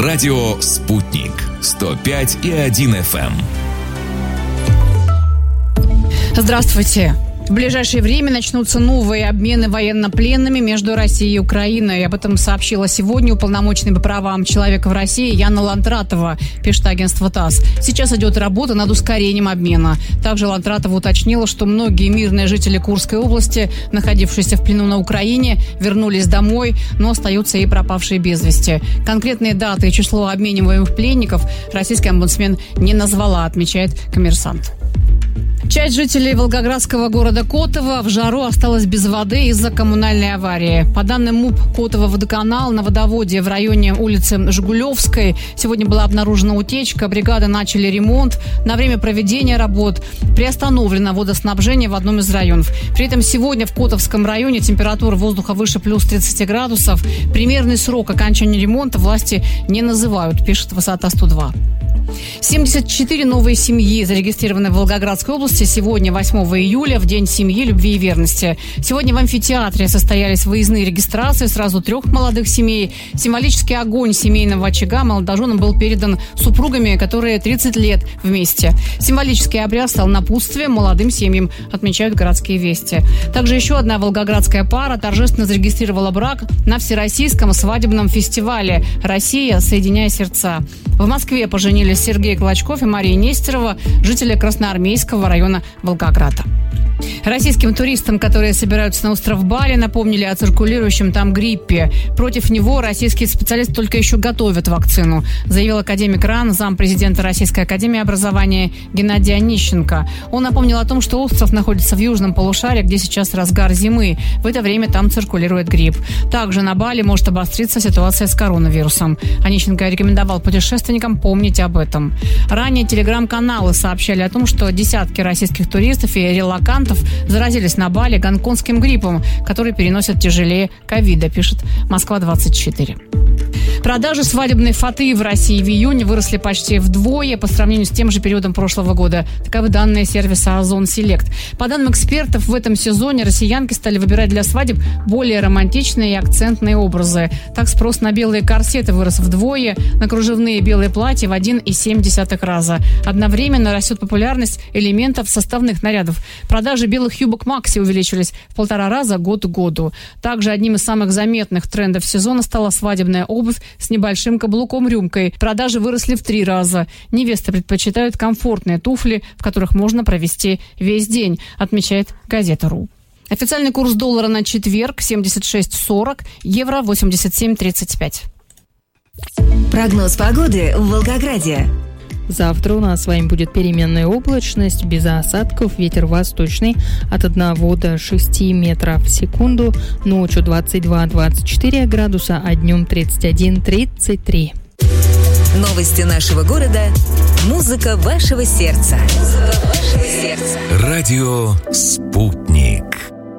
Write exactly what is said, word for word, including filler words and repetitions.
Радио «Спутник» сто пять и один эф эм. Здравствуйте. В ближайшее время начнутся новые обмены военнопленными между Россией и Украиной. Об этом сообщила сегодня уполномоченный по правам человека в России Яна Лантратова, пишет агентство ТАСС. Сейчас идет работа над ускорением обмена. Также Лантратова уточнила, что многие мирные жители Курской области, находившиеся в плену на Украине, вернулись домой, но остаются и пропавшие без вести. Конкретные даты и число обмениваемых пленников российский омбудсмен не назвала, отмечает «Коммерсант». Часть жителей волгоградского города Котово в жару осталась без воды из-за коммунальной аварии. По данным МУП Котово-водоканал, на водоводе в районе улицы Жигулевской сегодня была обнаружена утечка. Бригады начали ремонт. На время проведения работ приостановлено водоснабжение в одном из районов. При этом сегодня в Котовском районе температура воздуха выше плюс тридцать градусов. Примерный срок окончания ремонта власти не называют, пишет Высота сто два. семьдесят четыре новые семьи зарегистрированы в Волгоградской области сегодня, восьмого июля, в День семьи, любви и верности. Сегодня в амфитеатре состоялись выездные регистрации сразу трех молодых семей. Символический огонь семейного очага молодоженам был передан супругами, которые тридцать лет вместе. Символический обряд стал напутствием молодым семьям, отмечают городские вести. Также еще одна волгоградская пара торжественно зарегистрировала брак на Всероссийском свадебном фестивале «Россия. Соединяя сердца». В Москве поженились Сергей Клочков и Мария Нестерова, жители Красноармейского района Волгограда. Российским туристам, которые собираются на остров Бали, напомнили о циркулирующем там гриппе. Против него российские специалисты только еще готовят вакцину, заявил академик РАН, зампрезидента Российской академии образования Геннадий Онищенко. Он напомнил о том, что остров находится в южном полушарии, где сейчас разгар зимы. В это время там циркулирует грипп. Также на Бали может обостриться ситуация с коронавирусом. Онищенко рекомендовал путешественникам помнить об этом. Ранее телеграм-каналы сообщали о том, что десятки российских туристов и релокантов заразились на Бали гонконгским гриппом, который переносят тяжелее ковида, пишет Москва двадцать четыре. Продажи свадебной фаты в России в июне выросли почти вдвое по сравнению с тем же периодом прошлого года. Таковы данные сервиса Озон Селект. По данным экспертов, в этом сезоне россиянки стали выбирать для свадеб более романтичные и акцентные образы. Так спрос на белые корсеты вырос вдвое, на кружевные белые платья в один и семь десятых раза. Одновременно растет популярность элементов составных нарядов. Продажи белых юбок Макси увеличились в полтора раза год к году. Также одним из самых заметных трендов сезона стала свадебная обувь с небольшим каблуком-рюмкой. Продажи выросли в три раза. Невесты предпочитают комфортные туфли, в которых можно провести весь день, отмечает Газета.ру. Официальный курс доллара на четверг семьдесят шесть сорок, евро восемьдесят семь тридцать пять. Прогноз погоды в Волгограде. Завтра у нас с вами будет переменная облачность, без осадков, ветер восточный от одного до шести метров в секунду, ночью двадцать два - двадцать четыре градуса, а днем тридцать один - тридцать три. Новости нашего города. Музыка вашего сердца. Музыка вашего сердца. Радио «Спутник».